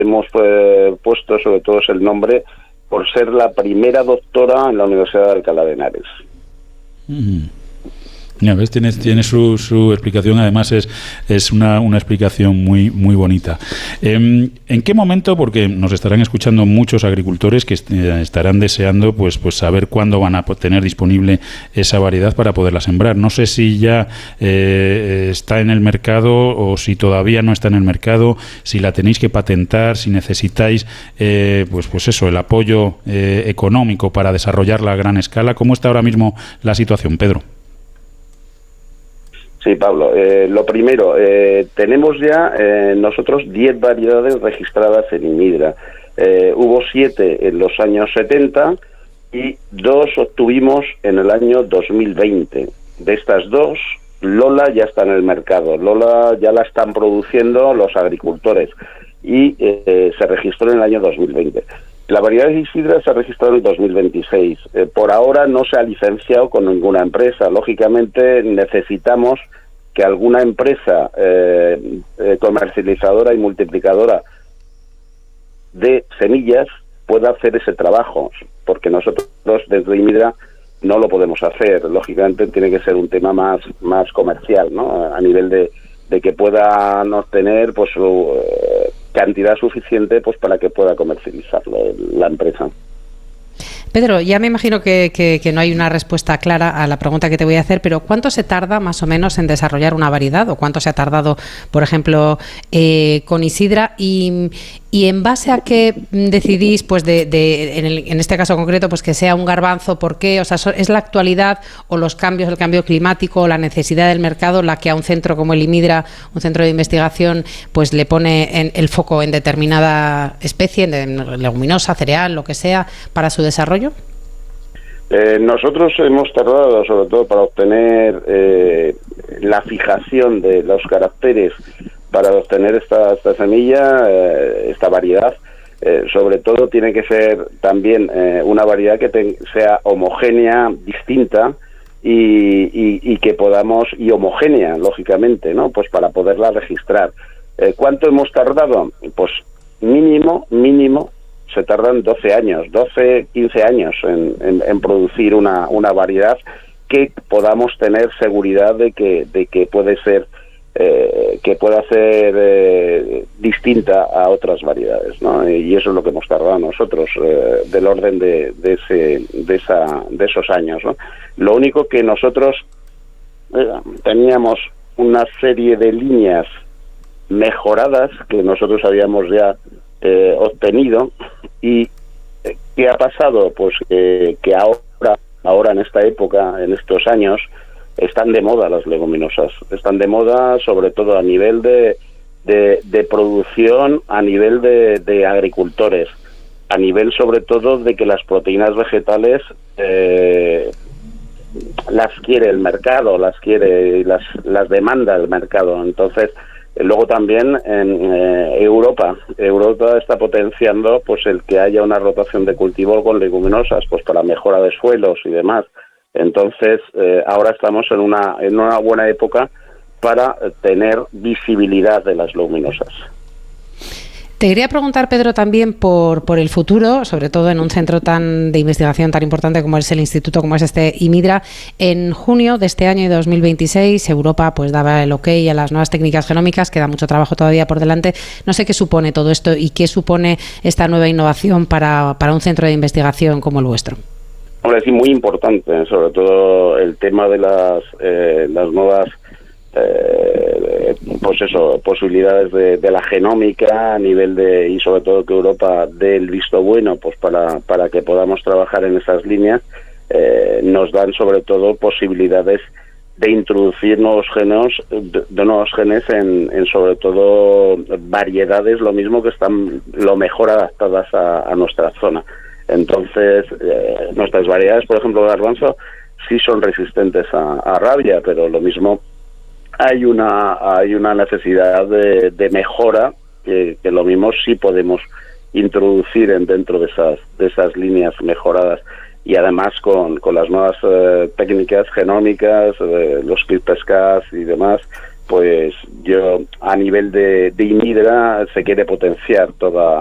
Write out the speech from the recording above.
hemos puesto sobre todo es el nombre por ser la primera doctora en la Universidad de Alcalá de Henares. Ya ves, tiene su explicación, además es una explicación muy bonita. ¿En qué momento? Porque nos estarán escuchando muchos agricultores que estarán deseando pues saber cuándo van a tener disponible esa variedad para poderla sembrar. No sé si ya está en el mercado o si todavía no está en el mercado, si la tenéis que patentar, si necesitáis pues eso, el apoyo económico para desarrollarla a gran escala. ¿Cómo está ahora mismo la situación, Pedro? Sí, Pablo. Lo primero, tenemos ya nosotros 10 variedades registradas en Imidra. Hubo 7 en los años 70 y 2 obtuvimos en el año 2020. De estas 2, Lola ya está en el mercado. Lola ya la están produciendo los agricultores y se registró en el año 2020. La variedad de Isidra se ha registrado en el 2026. Por ahora no se ha licenciado con ninguna empresa. Lógicamente necesitamos que alguna empresa comercializadora y multiplicadora de semillas pueda hacer ese trabajo, porque nosotros desde Imidra no lo podemos hacer. Lógicamente tiene que ser un tema más comercial, ¿no? A nivel de que puedan obtener pues cantidad suficiente pues para que pueda comercializarlo la empresa. Pedro, ya me imagino que no hay una respuesta clara a la pregunta que te voy a hacer, pero ¿cuánto se tarda más o menos en desarrollar una variedad? ¿O cuánto se ha tardado, por ejemplo, con Isidra? Y en base a qué decidís, pues en este caso concreto, pues que sea un garbanzo, ¿por qué? O sea, ¿es la actualidad o los cambios, el cambio climático o la necesidad del mercado la que a un centro como el Imidra, un centro de investigación, pues le pone el foco en determinada especie, en leguminosa, cereal, lo que sea, para su desarrollo? Nosotros hemos tardado, sobre todo para obtener la fijación de los caracteres para obtener esta semilla, esta variedad. Sobre todo tiene que ser también una variedad que sea homogénea, distinta y que podamos, y homogénea, lógicamente, ¿no? Pues para poderla registrar. ¿Cuánto hemos tardado? Pues mínimo se tardan 12 años, 12, 15 años en producir una variedad que podamos tener seguridad de que puede ser que pueda ser distinta a otras variedades, ¿no? Y eso es lo que hemos tardado nosotros, del orden de esos años, ¿no? Lo único que nosotros teníamos una serie de líneas mejoradas que nosotros habíamos ya obtenido. ¿Y qué ha pasado? Pues que ahora en esta época, en estos años, están de moda las leguminosas. Están de moda sobre todo a nivel de producción, a nivel de agricultores, a nivel sobre todo de que las proteínas vegetales las quiere el mercado, las demanda el mercado. Entonces, luego también en Europa está potenciando pues el que haya una rotación de cultivo con leguminosas, pues para mejora de suelos y demás. Entonces ahora estamos en una buena época para tener visibilidad de las leguminosas. Te quería preguntar, Pedro, también por el futuro, sobre todo en un centro de investigación tan importante como es el instituto, como es este Imidra. En junio de este año de 2026, Europa pues daba el ok a las nuevas técnicas genómicas, queda mucho trabajo todavía por delante. No sé qué supone todo esto y qué supone esta nueva innovación para un centro de investigación como el vuestro. Hombre, sí, muy importante, sobre todo el tema de las nuevas pues eso, posibilidades de la genómica a nivel y sobre todo que Europa dé el visto bueno pues para que podamos trabajar en esas líneas. Nos dan sobre todo posibilidades de introducir nuevos genes en sobre todo variedades, lo mismo que están lo mejor adaptadas a nuestra zona. Entonces nuestras variedades, por ejemplo, de garbanzo, sí son resistentes a rabia, pero lo mismo hay una necesidad de mejora que lo mismo sí podemos introducir dentro de esas líneas mejoradas, y además con las nuevas técnicas genómicas, los CRISPR-Cas y demás, pues yo a nivel de INIDRA se quiere potenciar toda